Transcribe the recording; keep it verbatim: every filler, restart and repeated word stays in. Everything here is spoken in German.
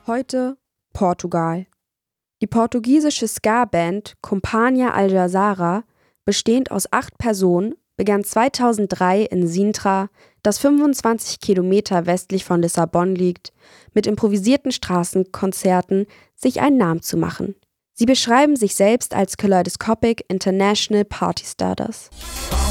Heute Portugal. Die portugiesische Ska-Band Companhia Aljazzara, bestehend aus acht Personen, begann zweitausenddrei in Sintra, das fünfundzwanzig Kilometer westlich von Lissabon liegt, mit improvisierten Straßenkonzerten sich einen Namen zu machen. Sie beschreiben sich selbst als Kaleidoscopic International Party Starters.